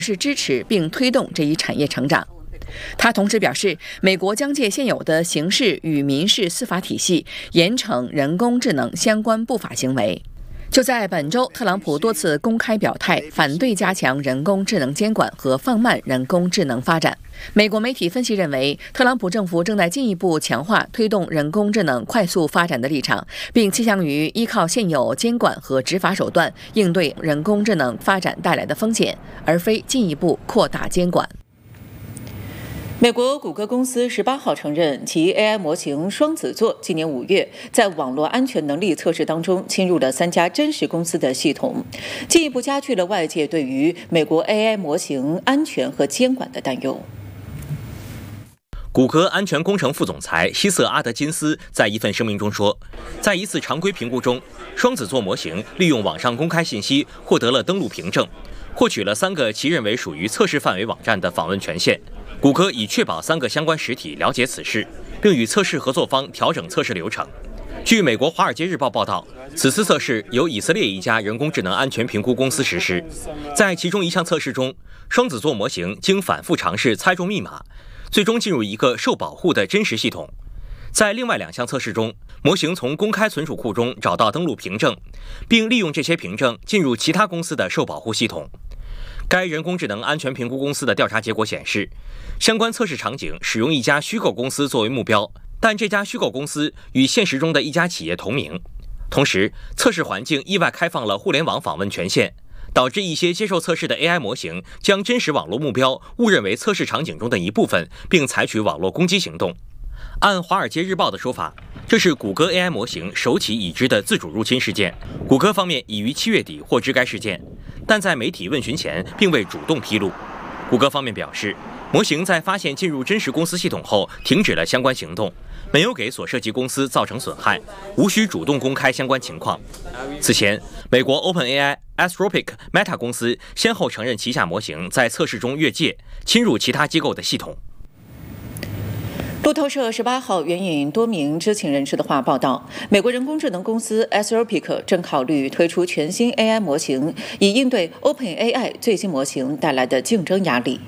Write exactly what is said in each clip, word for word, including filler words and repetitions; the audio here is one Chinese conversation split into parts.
是支持并推动这一产业成长。他同时表示，美国将借现有的刑事与民事司法体系严惩人工智能相关不法行为。就在本周，特朗普多次公开表态，反对加强人工智能监管和放慢人工智能发展。美国媒体分析认为，特朗普政府正在进一步强化推动人工智能快速发展的立场，并倾向于依靠现有监管和执法手段应对人工智能发展带来的风险，而非进一步扩大监管。 美国谷歌公司十八号承认，其 A I 模型双子座今年五月在网络安全能力测试当中侵入了三家真实公司的系统，进一步加剧了外界对于美国 A I 模型安全和监管的担忧。 谷歌安全工程副总裁希瑟·阿德金斯在一份声明中说，在一次常规评估中，双子座模型利用网上公开信息获得了登录凭证，获取了三个其认为属于测试范围网站的访问权限。谷歌已确保三个相关实体了解此事，并与测试合作方调整测试流程。据美国《华尔街日报》报道，此次测试由以色列一家人工智能安全评估公司实施。在其中一项测试中，双子座模型经反复尝试猜中密码，最终进入一个受保护的真实系统。在另外两项测试中，模型从公开存储库中找到登录凭证，并利用这些凭证进入其他公司的受保护系统。该人工智能安全评估公司的调查结果显示，相关测试场景使用一家虚构公司作为目标，但这家虚构公司与现实中的一家企业同名。同时，测试环境意外开放了互联网访问权限，导致一些接受测试的 A I 模型将真实网络目标误认为测试场景中的一部分，并采取网络攻击行动。按《华尔街日报》的说法，这是谷歌 A I 模型首起已知的自主入侵事件。谷歌方面已于七月底获知该事件，但在媒体问询前并未主动披露。谷歌方面表示，模型在发现进入真实公司系统后停止了相关行动，没有给所涉及公司造成损害，无需主动公开相关情况。此前，美国 OpenAI、Anthropic、Meta 公司先后承认旗下模型在测试中越界，侵入其他机构的系统。 路透社十八号援引多名知情人士的话报道，美国人工智能公司 Anthropic 正考虑推出全新 A I 模型，以应对 OpenAI 最新模型带来的竞争压力。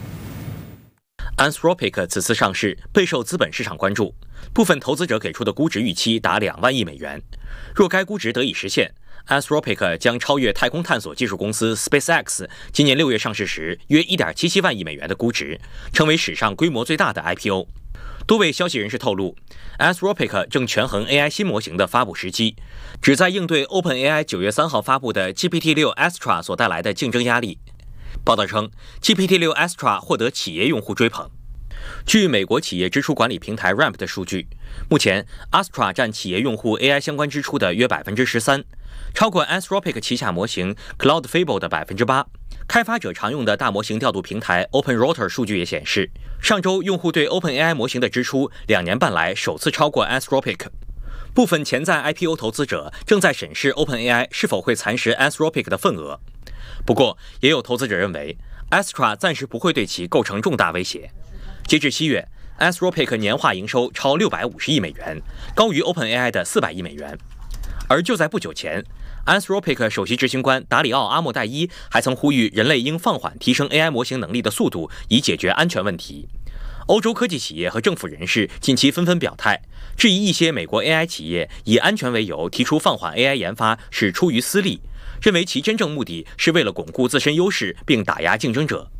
Anthropic 此次上市备受资本市场关注，部分投资者给出的估值预期达两万亿美元。若该估值得以实现， Anthropic 将超越太空探索技术公司 SpaceX 今年六月上市时约 一点七七万亿美元的估值，成为史上规模最大的 I P O。多位消息人士透露 ，Anthropic 正权衡 A I 新模型的发布时机，旨在应对 OpenAI 九月三号发布的 G P T 六 Astra 所带来的竞争压力。报道称 ，G P T 六 Astra 获得企业用户追捧。据美国企业支出管理平台 Ramp 的数据，目前 Astra 占企业用户 A I 相关支出的约百分之十三，超过 Anthropic 旗下模型 Cloudfable 的百分之八。开发者常用的大模型调度平台 OpenRouter 数据也显示，上周用户对 OpenAI 模型的支出两年半来首次超过 Anthropic。部分潜在 I P O 投资者正在审视 OpenAI 是否会蚕食 Anthropic 的份额。不过，也有投资者认为 Astra 暂时不会对其构成重大威胁。截至七月 ，Anthropic 年化营收超六百五十亿美元，高于 OpenAI 的四百亿美元。而就在不久前，Anthropic 首席执行官达里奥·阿莫代伊还曾呼吁人类应放缓提升 A I 模型能力的速度，以解决安全问题。欧洲科技企业和政府人士近期纷纷表态，质疑一些美国 A I 企业以安全为由提出放缓 A I 研发是出于私利，认为其真正目的是为了巩固自身优势并打压竞争者。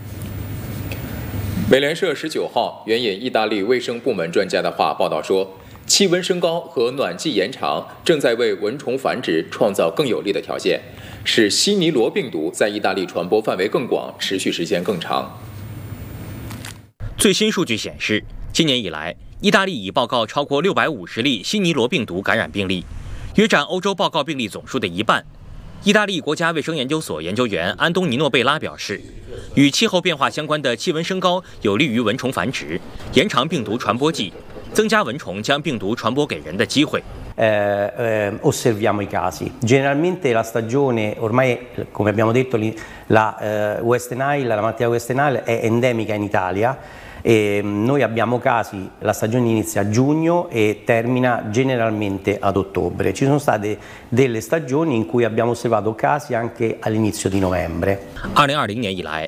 美联社十九号援引意大利卫生部门专家的话报道说，气温升高和暖季延长正在为蚊虫繁殖创造更有利的条件，使西尼罗病毒在意大利传播范围更广，持续时间更长。 最新数据显示，今年以来，意大利已报告超过六百五十例西尼罗病毒感染病例，约占欧洲报告病例总数的一半。意大利国家卫生研究所研究员安东尼诺·贝拉表示，与气候变化相关的气温升高有利于蚊虫繁殖，延长病毒传播季，增加蚊虫将病毒传播给人的机会。 Eh, eh, osserviamo i casi. Generalmente la stagione, ormai come abbiamo detto, la eh, West Nile, la malattia West Nile è endemica in Italia. E noi abbiamo casi, la stagione inizia a giugno e termina generalmente ad ottobre. Ci sono state delle stagioni in cui abbiamo osservato casi anche all'inizio di novembre. 二零二零年以来，